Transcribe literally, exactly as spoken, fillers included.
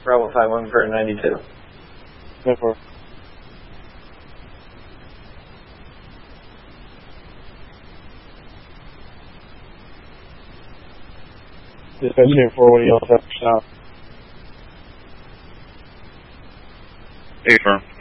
Bravo five one for ninety-two. Go for it. Dispatch unit four one, yellow after stop. A firm.